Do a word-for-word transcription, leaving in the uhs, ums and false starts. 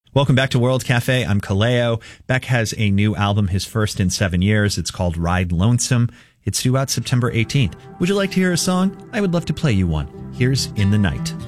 Welcome back to World Cafe. I'm Kaleo. Beck has a new album, his first in seven years. It's called Ride Lonesome. It's due out September eighteenth. Would you like to hear a song? I would love to play you one. Here's In the Night.